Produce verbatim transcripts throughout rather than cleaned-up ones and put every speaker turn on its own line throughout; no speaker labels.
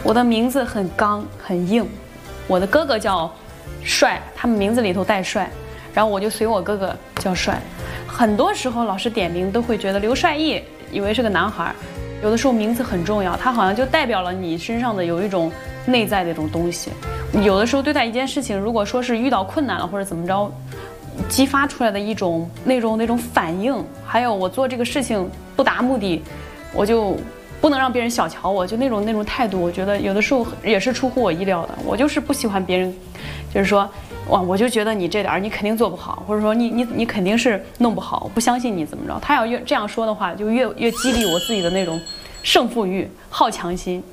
我的名字很刚很硬，我的哥哥叫帅，他们名字里头带帅，然后我就随我哥哥叫帅。很多时候老师点名都会觉得刘帅义，以为是个男孩。有的时候名字很重要，它好像就代表了你身上的有一种内在的一种东西。有的时候对待一件事情，如果说是遇到困难了或者怎么着，激发出来的一种那种那种反应，还有我做这个事情不达目的，我就不能让别人小瞧我，就那种那种态度，我觉得有的时候也是出乎我意料的。我就是不喜欢别人，就是说，哇，我就觉得你这点你肯定做不好，或者说你你你肯定是弄不好，我不相信你怎么着。他要越这样说的话，就越越激励我自己的那种胜负欲、好强心。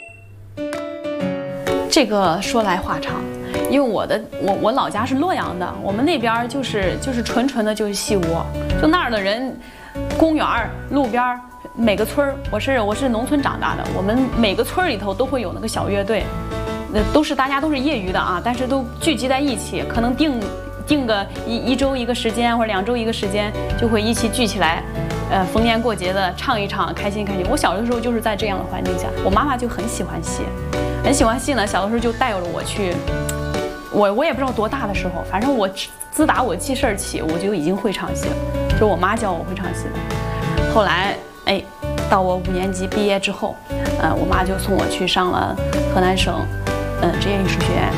这个说来话长，因为我的我我老家是洛阳的，我们那边就是就是纯纯的就是戏窝，就那儿的人，公园路边每个村儿，我是我是农村长大的，我们每个村里头都会有那个小乐队，那都是大家都是业余的啊，但是都聚集在一起，可能定定个一一周一个时间或者两周一个时间，就会一起聚起来，呃，逢年过节的唱一唱，开心开心。我小的时候就是在这样的环境下，我妈妈就很喜欢戏，很喜欢戏呢，小的时候就带着我去，我我也不知道多大的时候，反正我自打我记事儿起，我就已经会唱戏了，就是我妈教我会唱戏的。后来，哎，到我五年级毕业之后，呃，我妈就送我去上了河南省，呃，职业艺术学院。